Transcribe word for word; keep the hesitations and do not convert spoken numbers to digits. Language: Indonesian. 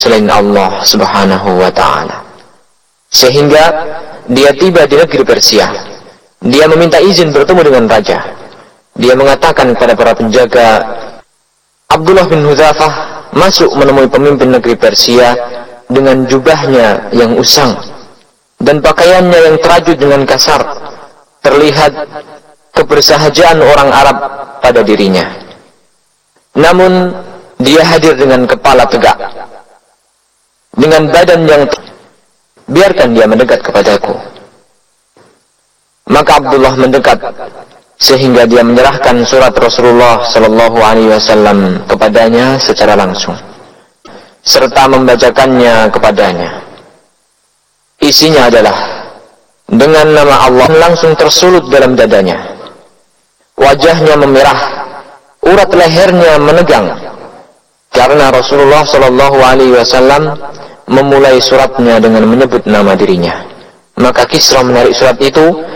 selain Allah Subhanahu wa ta'ala. Sehingga dia tiba di negeri Persia. Dia meminta izin bertemu dengan raja. Dia mengatakan kepada para penjaga, Abdullah bin Hudzafah masuk menemui pemimpin negeri Persia dengan jubahnya yang usang dan pakaiannya yang terajut dengan kasar. Terlihat kebersahajaan orang Arab pada dirinya. Namun dia hadir dengan kepala tegak, dengan badan yang tegak. Biarkan dia mendekat kepadaku. Maka Abdullah mendekat sehingga dia menyerahkan surat Rasulullah sallallahu alaihi wasallam kepadanya secara langsung, serta membacakannya kepadanya. Isinya adalah, dengan nama Allah, langsung tersulut dalam dadanya. Wajahnya memerah, urat lehernya menegang, karena Rasulullah sallallahu alaihi wasallam memulai suratnya dengan menyebut nama dirinya. Maka Kisra menarik surat itu